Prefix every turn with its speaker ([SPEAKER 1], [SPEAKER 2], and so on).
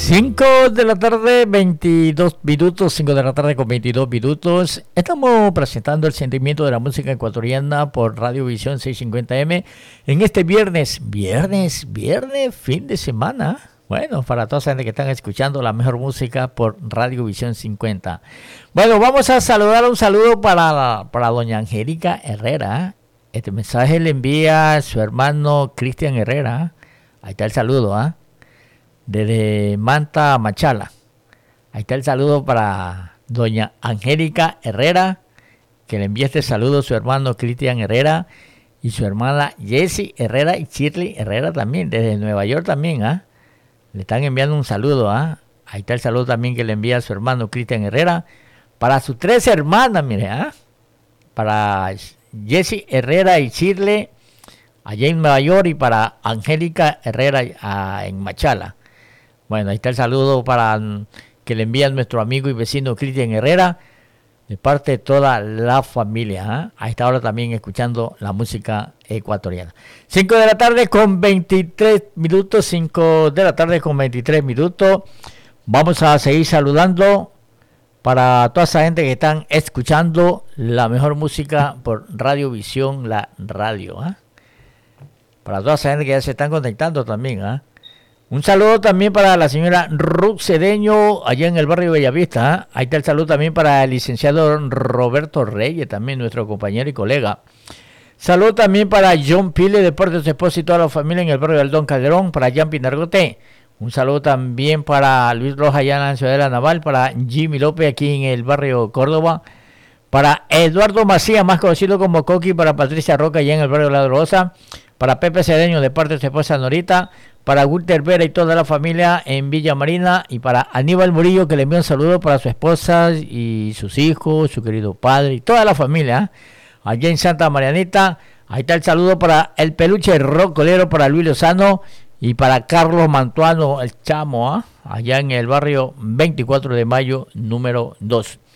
[SPEAKER 1] 5 de la tarde, 22 minutos, 5 de la tarde con 22 minutos. Estamos presentando el sentimiento de la música ecuatoriana por Radio Visión 650M en este viernes, fin de semana. Bueno, para toda esa gente que están escuchando la mejor música por Radio Visión 50. Bueno, vamos a saludar, un saludo para doña Angélica Herrera. Este mensaje le envía su hermano Cristian Herrera. Ahí está el saludo, desde Manta, Machala. Ahí está el saludo para doña Angélica Herrera, que le envía este saludo a su hermano Cristian Herrera y su hermana Jessie Herrera y Shirley Herrera también, desde Nueva York también, Le están enviando un saludo, Ahí está el saludo también que le envía a su hermano Cristian Herrera, para sus 3 hermanas, mire, para Jessie Herrera y Shirley allá en Nueva York y para Angélica Herrera en Machala. Bueno, ahí está el saludo que le envía nuestro amigo y vecino Cristian Herrera, de parte de toda la familia. A esta hora también escuchando la música ecuatoriana. 5 de la tarde con 23 minutos, 5 de la tarde con 23 minutos. Vamos a seguir saludando para toda esa gente que están escuchando la mejor música por Radio Visión, la radio. Para toda esa gente que ya se están conectando también. Un saludo también para la señora Ruth Cedeño, allá en el barrio Bellavista. Ahí está el saludo también para el licenciado Roberto Reyes, también nuestro compañero y colega. Saludo también para John Pile, de Puerto de su esposa y toda la familia en el barrio Aldón Calderón, para Jan Pinargote. Un saludo también para Luis Rojas, allá en la ciudad de la Naval, para Jimmy López, aquí en el barrio Córdoba. Para Eduardo Macías, más conocido como Coqui, para Patricia Roca, allá en el barrio La Rosa. Para Pepe Cedeño, de parte de su esposa Norita. Para Walter Vera y toda la familia en Villa Marina. Y para Aníbal Murillo, que le envía un saludo para su esposa y sus hijos, su querido padre y toda la familia. Allá en Santa Marianita. Ahí está el saludo para el peluche rocolero, para Luis Lozano. Y para Carlos Mantuano, el chamo, allá en el barrio 24 de mayo, número 2.